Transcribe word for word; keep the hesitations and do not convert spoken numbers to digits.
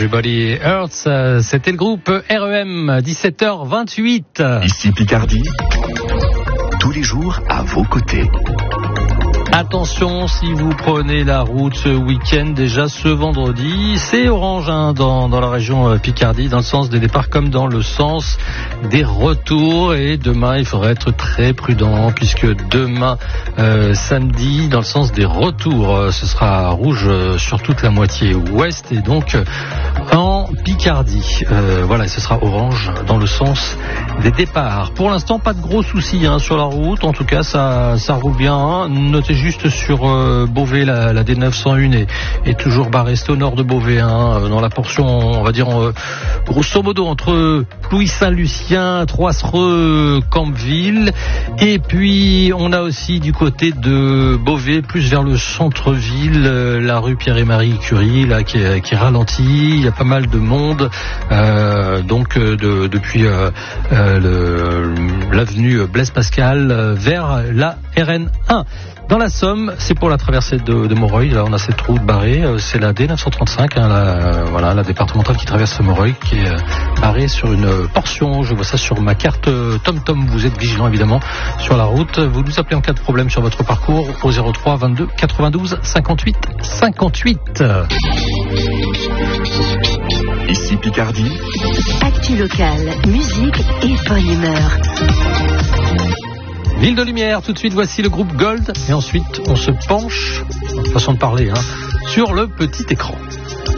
Everybody Hurts, c'était le groupe R E M, dix-sept heures vingt-huit. Ici Picardie, tous les jours à vos côtés. Attention, si vous prenez la route ce week-end, déjà ce vendredi, c'est orange hein, dans, dans la région Picardie, dans le sens des départs comme dans le sens des retours. Et demain, il faudra être très prudent, puisque demain, euh, samedi, dans le sens des retours, ce sera rouge sur toute la moitié ouest et donc en Picardie. Euh, voilà, ce sera orange dans le sens des départs. Pour l'instant, pas de gros soucis hein, sur la route. En tout cas, ça, ça roule bien. Hein. Notez juste sur euh, Beauvais, la, la D neuf cent un est, est toujours barrée. C'est au nord de Beauvais, hein, dans la portion, on va dire, euh, grosso modo, entre Louis-Saint-Lucien, Troissereux, Campville. Et puis, on a aussi du côté de Beauvais, plus vers le centre-ville, euh, la rue Pierre et Marie Curie, là, qui est, qui est ralentie. Il y a pas mal de monde, euh, donc euh, de, depuis euh, euh, le, l'avenue Blaise Pascal euh, vers la R N un. Dans la Somme, c'est pour la traversée de, de Moreuil. Là, on a cette route barrée. C'est la D neuf cent trente-cinq, hein, la, voilà, la départementale qui traverse Moreuil, qui est barrée sur une portion. Je vois ça sur ma carte TomTom. Vous êtes vigilant évidemment sur la route. Vous nous appelez en cas de problème sur votre parcours au zéro trois vingt-deux quatre-vingt-douze cinquante-huit cinquante-huit. Ici Picardie. Actu locale, musique et bonne humeur. Ville de Lumière, tout de suite, voici le groupe Gold. Et ensuite, on se penche, façon de parler, hein, sur le petit écran.